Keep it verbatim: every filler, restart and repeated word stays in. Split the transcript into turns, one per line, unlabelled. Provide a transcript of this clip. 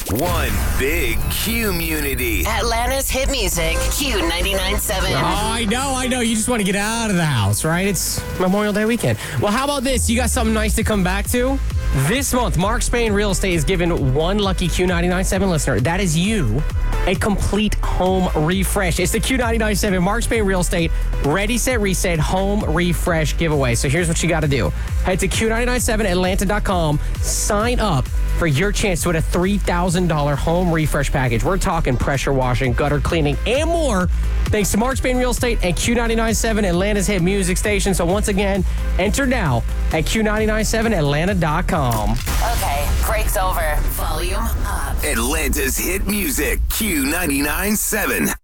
One big community.
Atlanta's hit music, Q ninety-nine point seven.
Oh, I know, I know. You just want to get out of the house, right? It's Memorial Day weekend. Well, how about this? You got something nice to come back to? This month, Mark Spain Real Estate is giving one lucky Q ninety-nine point seven listener, that is you, a complete home refresh. It's the Q ninety-nine point seven Mark Spain Real Estate Ready, Set, Reset Home Refresh Giveaway. So here's what you got to do. Head to Q nine nine seven atlanta dot com, sign up for your chance to win a three thousand dollars home refresh package. We're talking pressure washing, gutter cleaning, and more. Thanks to Mark Spain Real Estate and Q ninety-nine point seven, Atlanta's hit music station. So once again, enter now at Q nine nine seven atlanta dot com.
Okay, break's over. Volume up.
Atlanta's hit music, Q ninety-nine point seven.